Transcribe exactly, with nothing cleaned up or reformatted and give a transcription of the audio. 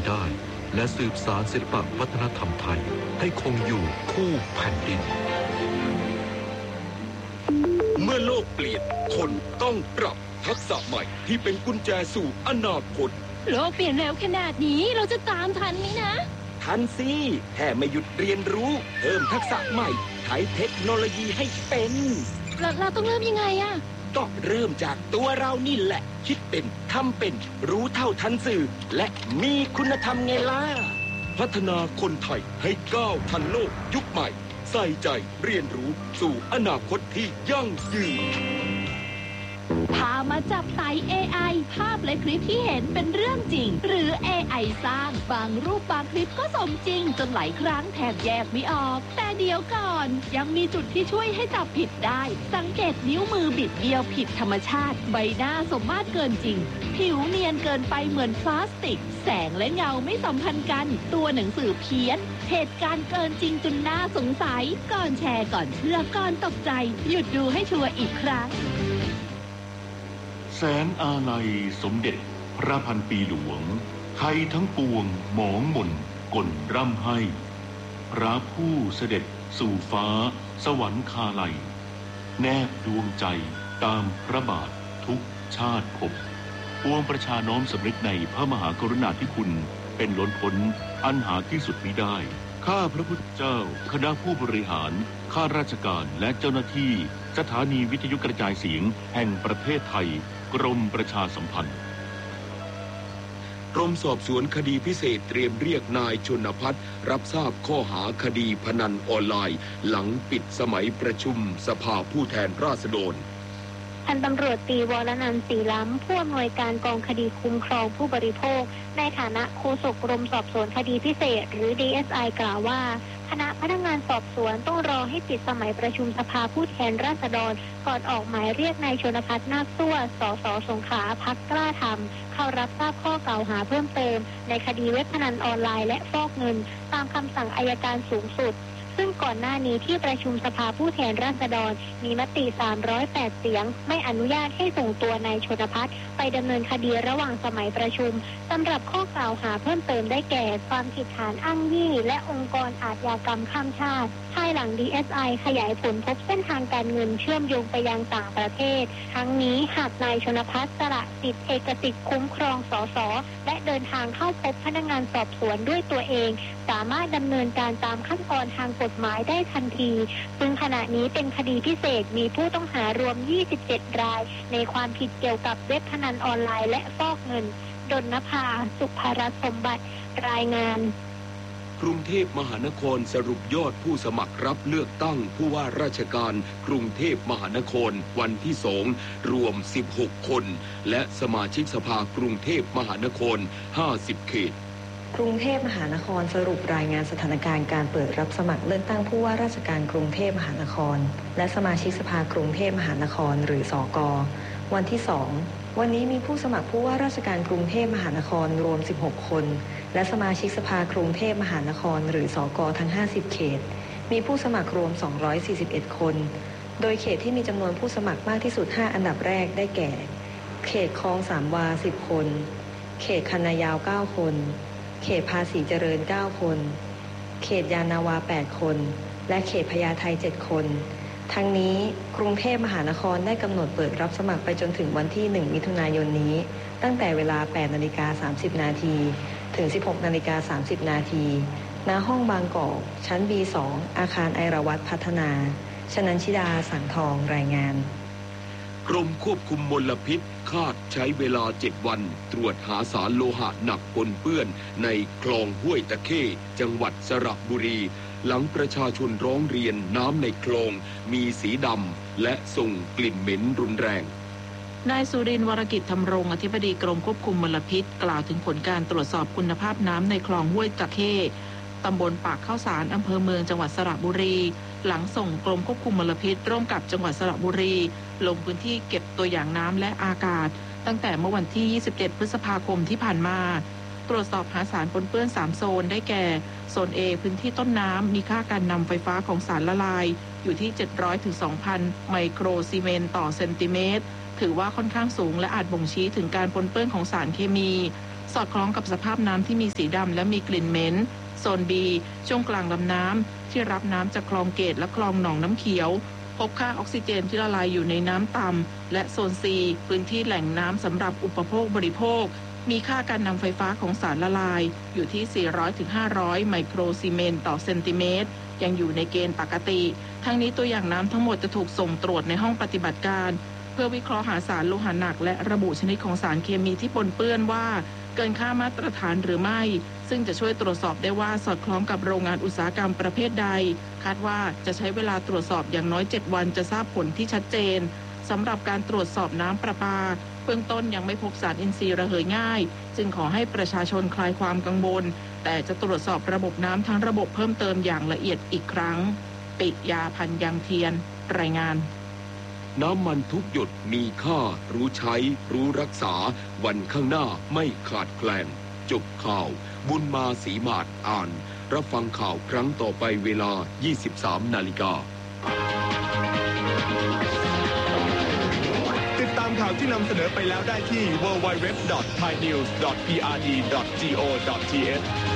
ได้และสืบสานศิลปวัฒนธรรมไทยให้คงอยู่คู่แผ่นดินเมื่อโลกเปลี่ยนคนต้องปรับทักษะใหม่ที่เป็นกุญแจสู่อนาคตโลกเปลี่ยนเร็วขนาดนี้เราจะตามทันไหมนะทันสิแค่ไม่หยุดเรียนรู้เพิ่มทักษะใหม่ใช้เทคโนโลยีให้เป็นเราเราต้องเริ่มยังไงอะก็เริ่มจากตัวเรานี่แหละคิดเป็นทำเป็นรู้เท่าทันสื่อและมีคุณธรรมไงล่ะพัฒนาคนไทยให้ก้าวทันโลกยุคใหม่ใส่ใจเรียนรู้สู่อนาคตที่ยั่งยืนพามาจับไต่ เอ ไอ ภาพและคลิปที่เห็นเป็นเรื่องจริงหรือ เอ ไอ สร้างบางรูปบางคลิปก็สมจริงจนหลายครั้งแทบแยกไม่ออกแต่เดี๋ยวก่อนยังมีจุดที่ช่วยให้จับผิดได้สังเกตนิ้วมือบิดเบี้ยวผิดธรรมชาติใบหน้าสมมาตรเกินจริงผิวเนียนเกินไปเหมือนพลาสติกแสงและเงาไม่สัมพันธ์กันตัวหนังสือเพี้ยนเหตุการณ์เกินจริงจนน่าสงสัยก่อนแชร์ก่อนเชื่อก่อนตกใจหยุดดูให้ชัวร์อีกครั้งแสนอาลัยสมเด็จพระพันปีหลวงไทยทั้งปวงหมองหม่นกลร่ำให้พระผู้เสด็จสู่ฟ้าสวรรคาลัยแนบดวงใจตามพระบาททุกชาติภพปวงประชาน้อมสำนึกในพระมหากรุณาธิคุณเป็นล้นพ้นอันหาที่สุดมิได้ข้าพระพุทธเจ้าคณะผู้บริหารข้าราชการและเจ้าหน้าที่สถานีวิทยุกระจายเสียงแห่งประเทศไทยกรมประชาสัมพันธ์กรมสอบสวนคดีพิเศษเตรียมเรียกนายชนภัทรรับทราบข้อหาคดีพนันออนไลน์หลังปิดสมัยประชุมสภาผู้แทนราษฎรพันตำรวจตรีวรนันท์ศรีล้ำผู้อำนวยการกองคดีคุ้มครองผู้บริโภคในฐานะโฆษกกรมสอบสวนคดีพิเศษหรือ ดี เอส ไอ กล่าวว่าคณะพนักงานสอบสวนต้องรอให้ปิดสมัยประชุมสภาผู้แทนราษฎรก่อนออกหมายเรียกนายชนภัทรนาคซั่วสสสงขลาพรรคกล้าธรรมเข้ารับทราบข้อกล่าวหาเพิ่มเติมในคดีเว็บพนันออนไลน์และฟอกเงินตามคำสั่งอัยการสูงสุดซึ่งก่อนหน้านี้ที่ประชุมสภาผู้แทนราษฎรมีมติสามร้อยแปดเสียงไม่อนุญาตให้ส่งตัวนายชนภัทรไปดำเนินคดีระหว่างสมัยประชุมสำหรับข้อกล่าวหาเพิ่มเติมได้แก่ความผิดฐานอ้างยี่และองค์กรอาชญากรรมข้ามชาติภายหลัง ดี เอส ไอ ขยายผลพบเส้นทางการเงินเชื่อมโยงไปยังต่างประเทศทั้งนี้หากนายชนภัทรสละสิทธิเอกสิทธิ์คุ้มครองสสและเดินทางเข้าพบพนักงานสอบสวนด้วยตัวเองสามารถดำเนินการตามขั้นตอนทางกฎหมายได้ทันทีซึ่งขณะนี้เป็นคดีพิเศษมีผู้ต้องหารวมยี่สิบเจ็ดรายในความผิดเกี่ยวกับเว็บพนันออนไลน์และฟอกเงินดลนภาสุภรัตน์สมบัติรายงานกรุงเทพมหานครสรุปยอดผู้สมัครรับเลือกตั้งผู้ว่าราชการกรุงเทพมหานครวันที่สองรวมสิบหกคนและสมาชิกสภากรุงเทพมหานครห้าสิบเขตกรุงเทพมหานครสรุปรายงานสถานการณ์การเปิดรับสมัครเลือกตั้งผู้ว่าราชการกรุงเทพมหานครและสมาชิกสภากรุงเทพมหานครหรือสก.วันที่สองวันนี้มีผู้สมัครผู้ว่าราชการกรุงเทพมหานครรวมสิบหกคนและสมาชิกสภากรุงเทพมหานครหรือสก.ทั้งห้าสิบเขตมีผู้สมัครรวมสองร้อยสี่สิบเอ็ดคนโดยเขตที่มีจำนวนผู้สมัครมากที่สุดห้าอันดับแรกได้แก่เขตคลองสามวาสิบคนเขตคันนายาวเก้าคนเขตภาษีเจริญเก้าคนเขตยานาวาแปดคนและเขตพญาไทเจ็ดคนทั้งนี้กรุงเทพมหานครได้กำหนดเปิดรับสมัครไปจนถึงวันที่หนึ่งมิถุนายนนี้ตั้งแต่เวลา แปดนาฬิกาสามสิบนาทีถึง สิบหกนาฬิกาสามสิบนาทีณห้องบางกอกชั้น บี สอง อาคารไอราวัตพัฒนาชนัญชิดาสังทองรายงานกรมควบคุมมลพิษคาดใช้เวลาเจ็ดวันตรวจหาสารโลหะหนักปนเปื้อนในคลองห้วยตะเข้จังหวัดสระบุรีหลังประชาชนร้องเรียนน้ำในคลองมีสีดำและส่งกลิ่นเหม็นรุนแรงนายสุรินทร์วรกิจธรรมรงค์อธิบดีกรมควบคุมมลพิษกล่าวถึงผลการตรวจสอบคุณภาพน้ำในคลองห้วยตะเข้ตำบลปากข้าวสารอำเภอเมืองจังหวัดสระบุรีหลังส่งกรมควบคุมมลพิษร่วมกับจังหวัดสระบุรีลงพื้นที่เก็บตัวอย่างน้ำและอากาศตั้งแต่เมื่อวันที่ยี่สิบเจ็ดพฤษภาคมที่ผ่านมาตรวจสอบหาสารปนเปื้อนสามโซนได้แก่โซน A พื้นที่ต้นน้ำมีค่าการนำไฟฟ้าของสารละลายอยู่ที่ เจ็ดร้อยถึงสองพัน ไมโครซีเมนต์ต่อเซนติเมตรถือว่าค่อนข้างสูงและอาจบ่งชี้ถึงการปนเปื้อนของสารเคมีโซสอดคล้องกับสภาพน้ำที่มีสีดำและมีกลิ่นเหม็นโซน B ช่วงกลางลำน้ำที่รับน้ำจากคลองเกตและคลองหนองน้ำเขียวพบค่าออกซิเจนที่ละลายอยู่ในน้ำต่ำและโซน C พื้นที่แหล่งน้ำสำหรับอุปโภคบริโภคมีค่าการนำไฟฟ้าของสารละลายอยู่ที่ สี่ร้อยถึงห้าร้อย ไมโครซีเมนต์ต่อเซนติเมตรยังอยู่ในเกณฑ์ปกติทั้งนี้ตัวอย่างน้ำทั้งหมดจะถูกส่งตรวจในห้องปฏิบัติการเพื่อวิเคราะห์หาสารโลหะหนักและระบุชนิดของสารเคมีที่ปนเปื้อนว่าเกินค่ามาตรฐานหรือไม่ซึ่งจะช่วยตรวจสอบได้ว่าสอดคล้องกับโรงงานอุตสาหกรรมประเภทใดคาดว่าจะใช้เวลาตรวจสอบอย่างน้อยเจ็ดวันจะทราบผลที่ชัดเจนสำหรับการตรวจสอบน้ำประปาเบื้องต้นยังไม่พบสารอินทรีย์ระเหยง่ายจึงขอให้ประชาชนคลายความกังวลแต่จะตรวจสอบระบบน้ำทั้งระบบเพิ่มเติมอย่างละเอียดอีกครั้งปิยาพันธ์ยังเทียนรายงานน้ำมันทุกหยดมีค่ารู้ใช้รู้รักษาวันข้างหน้าไม่ขาดแคลนจบข่าวบุญมาศรีมาศอ่านรับฟังข่าวครั้งต่อไปเวลา ยี่สิบสามนาฬิกาติดตามข่าวที่นำเสนอไปแล้วได้ที่ ดับเบิลยู ดับเบิลยู ดับเบิลยู ดอท ไทยนิวส์ ดอท พี อาร์ ดี ดอท จี โอ ดอท ที เอช